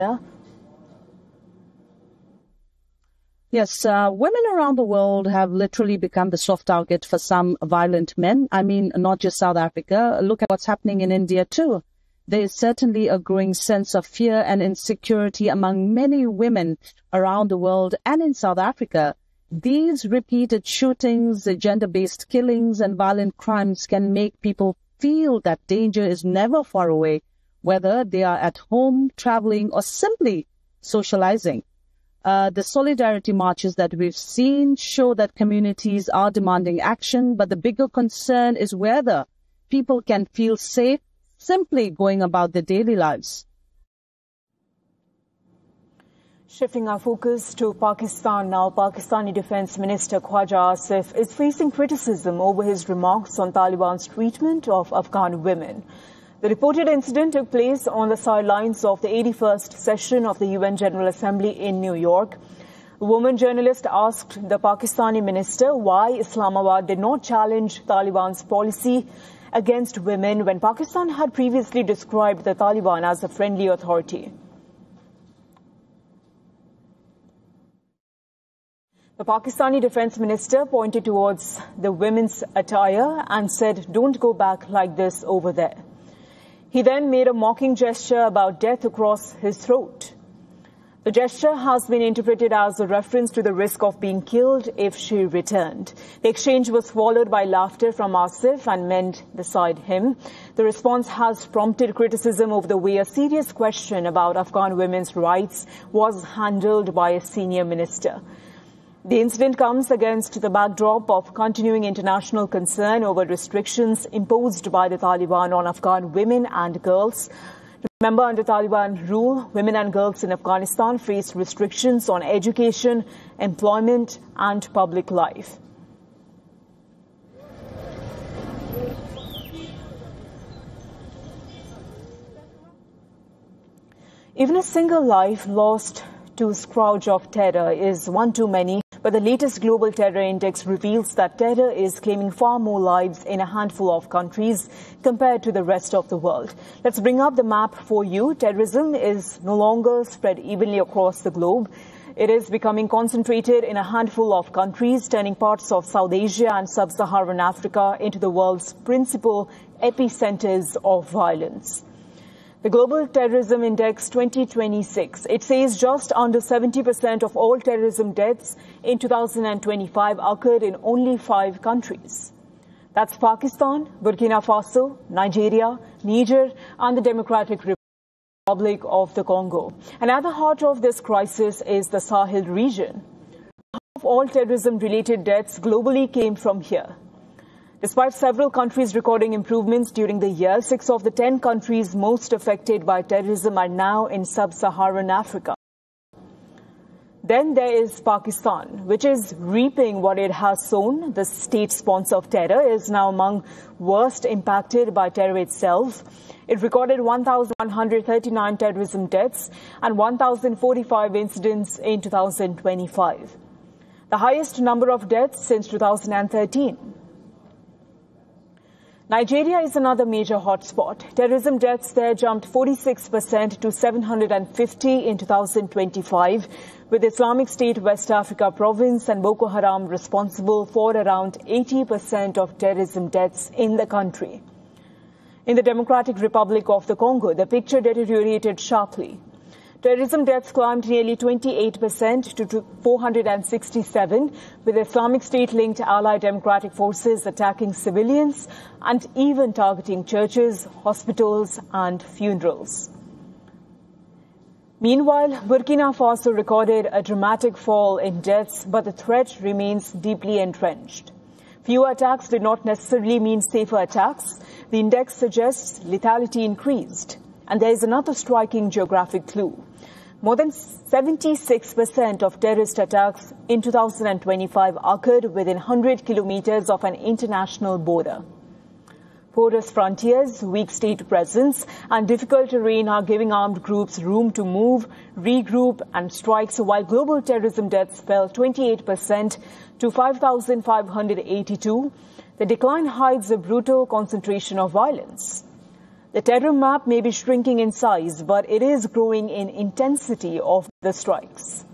Yes, women around the world have literally become the soft target for some violent men. I mean, not just South Africa. Look at what's happening in India too. There is certainly a growing sense of fear and insecurity among many women around the world and in South Africa. These repeated shootings, gender-based killings and violent crimes can make people feel that danger is never far away, whether they are at home, traveling or simply socializing. The solidarity marches that we've seen show that communities are demanding action, but the bigger concern is whether people can feel safe simply going about their daily lives. Shifting our focus to Pakistan now, Pakistani Defence Minister Khwaja Asif is facing criticism over his remarks on Taliban's treatment of Afghan women. The reported incident took place on the sidelines of the 81st session of the UN General Assembly in New York. A woman journalist asked the Pakistani minister why Islamabad did not challenge Taliban's policy against women when Pakistan had previously described the Taliban as a friendly authority. The Pakistani Defence Minister pointed towards the women's attire and said, "Don't go back like this over there." He then made a mocking gesture about death across his throat. The gesture has been interpreted as a reference to the risk of being killed if she returned. The exchange was followed by laughter from Asif and men beside him. The response has prompted criticism over the way a serious question about Afghan women's rights was handled by a senior minister. The incident comes against the backdrop of continuing international concern over restrictions imposed by the Taliban on Afghan women and girls. Remember, under Taliban rule, women and girls in Afghanistan face restrictions on education, employment and public life. Even a single life lost to a scourge of terror is one too many, but the latest global terror index reveals that terror is claiming far more lives in a handful of countries compared to the rest of the world. Let's bring up the map for you. Terrorism is no longer spread evenly across the globe. It is becoming concentrated in a handful of countries, turning parts of South Asia and Sub-Saharan Africa into the world's principal epicenters of violence. The Global Terrorism Index 2026, it says just under 70% of all terrorism deaths in 2025 occurred in only 5 countries. That's Pakistan, Burkina Faso, Nigeria, Niger, and the Democratic Republic of the Congo. And at the heart of this crisis is the Sahel region. Half of all terrorism-related deaths globally came from here. Despite several countries recording improvements during the year, 6 of the 10 countries most affected by terrorism are now in Sub-Saharan Africa. Then there is Pakistan, which is reaping what it has sown. The state sponsor of terror is now among worst impacted by terror itself. It recorded 1,139 terrorism deaths and 1,045 incidents in 2025, the highest number of deaths since 2013. Nigeria is another major hotspot. Terrorism deaths there jumped 46% to 750 in 2025, with Islamic State West Africa province and Boko Haram responsible for around 80% of terrorism deaths in the country. In the Democratic Republic of the Congo, the picture deteriorated sharply. Terrorism deaths climbed nearly 28% to 467, with Islamic State-linked allied democratic forces attacking civilians and even targeting churches, hospitals and funerals. Meanwhile, Burkina Faso recorded a dramatic fall in deaths, but the threat remains deeply entrenched. Fewer attacks did not necessarily mean safer attacks. The index suggests lethality increased. And there is another striking geographic clue. More than 76% of terrorist attacks in 2025 occurred within 100 kilometers of an international border. Porous frontiers, weak state presence, and difficult terrain are giving armed groups room to move, regroup, and strike. So while global terrorism deaths fell 28% to 5,582, the decline hides a brutal concentration of violence. The terror map may be shrinking in size, but it is growing in intensity of the strikes.